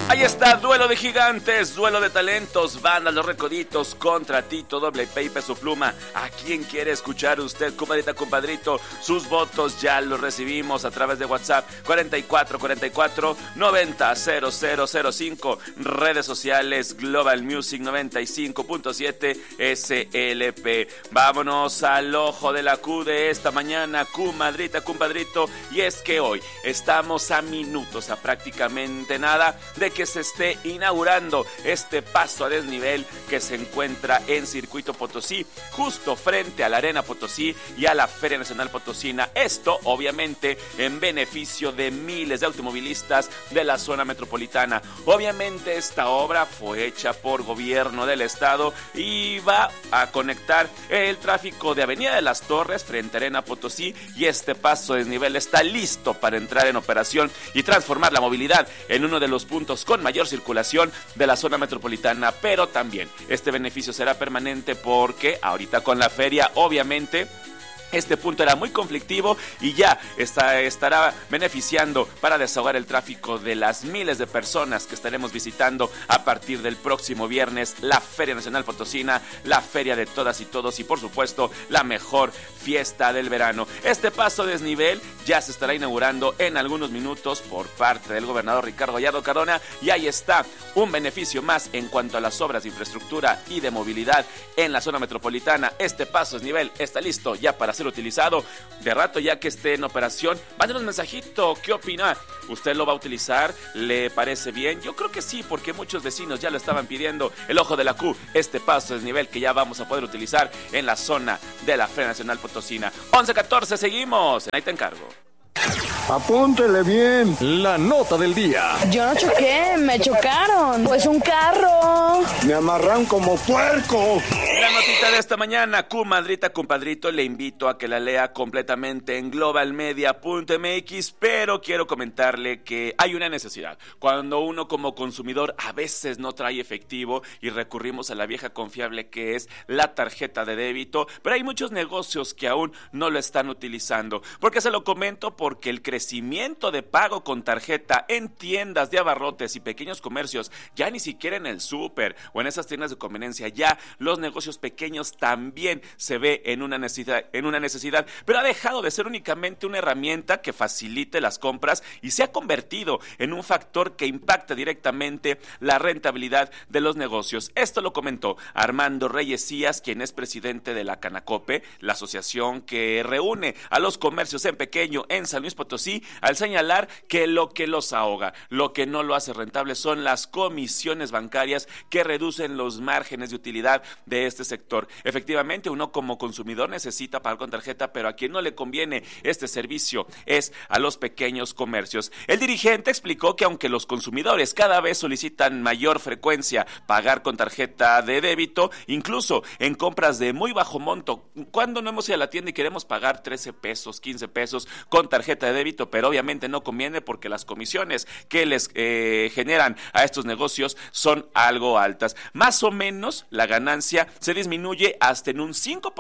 Ahí está, duelo de gigantes, duelo de talentos, bandas Los Recoditos contra Tito, Doble P y Peso Pluma. ¿A quién quiere escuchar usted, comadrita, compadrito? Sus votos ya los recibimos a través de WhatsApp 4444-900005, redes sociales Global Music 95.7 SLP. Vámonos al ojo de la Q de esta mañana, comadrita, compadrito, y es que hoy estamos a minutos, a prácticamente nada de que se esté inaugurando este paso a desnivel que se encuentra en Circuito Potosí, justo frente a la Arena Potosí y a la Feria Nacional Potosina. Esto, obviamente, en beneficio de miles de automovilistas de la zona metropolitana. Obviamente, esta obra fue hecha por gobierno del estado y va a conectar el tráfico de Avenida de las Torres frente a Arena Potosí, y este paso a desnivel está listo para entrar en operación y transformar la movilidad en uno de los puntos con mayor circulación de la zona metropolitana. Pero también este beneficio será permanente porque ahorita con la feria, obviamente, este punto era muy conflictivo y ya estará beneficiando para desahogar el tráfico de las miles de personas que estaremos visitando a partir del próximo viernes la Feria Nacional Potosina, la feria de todas y todos y, por supuesto, la mejor fiesta del verano. Este paso a desnivel ya se estará inaugurando en algunos minutos por parte del gobernador Ricardo Gallardo Cardona, y ahí está un beneficio más en cuanto a las obras de infraestructura y de movilidad en la zona metropolitana. Este paso a desnivel está listo ya para ser utilizado. De rato ya que esté en operación, mándenos un mensajito, ¿qué opina? ¿Usted lo va a utilizar? ¿Le parece bien? Yo creo que sí, porque muchos vecinos ya lo estaban pidiendo. El ojo de la Q, este paso de nivel que ya vamos a poder utilizar en la zona de la Feria Nacional Potosina. 11:14, seguimos, ahí te encargo. Apúntele bien. La nota del día. Yo no choqué, me chocaron. Pues un carro. Me amarran como puerco. La notita de esta mañana, comadrita, compadrito, le invito a que la lea completamente en globalmedia.mx, pero quiero comentarle que hay una necesidad. Cuando uno como consumidor a veces no trae efectivo y recurrimos a la vieja confiable que es la tarjeta de débito, pero hay muchos negocios que aún no lo están utilizando. ¿Por qué se lo comento? Porque el crecimiento de pago con tarjeta en tiendas de abarrotes y pequeños comercios, ya ni siquiera en el súper o en esas tiendas de conveniencia, ya los negocios pequeños también se ve en una necesidad, pero ha dejado de ser únicamente una herramienta que facilite las compras y se ha convertido en un factor que impacta directamente la rentabilidad de los negocios. Esto lo comentó Armando Reyes Cías, quien es presidente de la Canacope, la asociación que reúne a los comercios en pequeño en San Luis Potosí, al señalar que lo que los ahoga, lo que no lo hace rentable son las comisiones bancarias que reducen los márgenes de utilidad de este sector. Efectivamente, uno como consumidor necesita pagar con tarjeta, pero a quien no le conviene este servicio es a los pequeños comercios. El dirigente explicó que aunque los consumidores cada vez solicitan mayor frecuencia pagar con tarjeta de débito, incluso en compras de muy bajo monto, cuando no hemos ido a la tienda y queremos pagar 13 pesos, 15 pesos con tarjeta de débito, pero obviamente no conviene porque las comisiones que les generan a estos negocios son algo altas. Más o menos la ganancia se disminuye hasta en un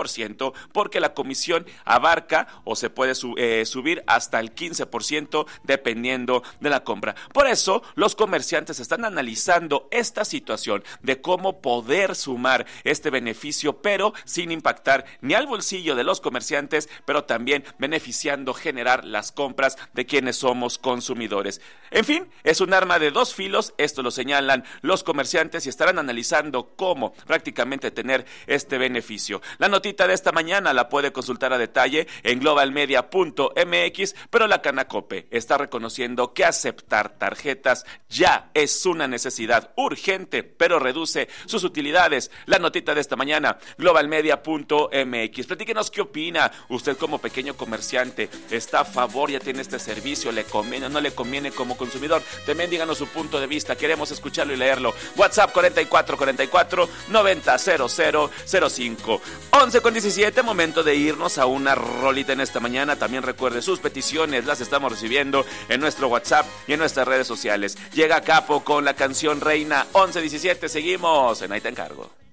5% porque la comisión abarca o se puede subir hasta el 15% dependiendo de la compra. Por eso los comerciantes están analizando esta situación de cómo poder sumar este beneficio, pero sin impactar ni al bolsillo de los comerciantes, pero también beneficiando generar las compras de quienes somos consumidores. En fin, es un arma de dos filos, esto lo señalan los comerciantes y estarán analizando cómo prácticamente tener este beneficio. La notita de esta mañana la puede consultar a detalle en globalmedia.mx, pero la Canacope está reconociendo que aceptar tarjetas ya es una necesidad urgente, pero reduce sus utilidades. La notita de esta mañana, globalmedia.mx. Platíquenos qué opina usted como pequeño comerciante. ¿Está a favor? ¿Ya tiene este servicio? ¿Le conviene o no le conviene como consumidor? También díganos su punto de vista. Queremos escucharlo y leerlo. WhatsApp 4444-900005. 11:17, momento de irnos a una rolita en esta mañana. También recuerde sus peticiones, las estamos recibiendo en nuestro WhatsApp y en nuestras redes sociales. Llega Capo con la canción Reina. 11:17, seguimos en Ahí te encargo.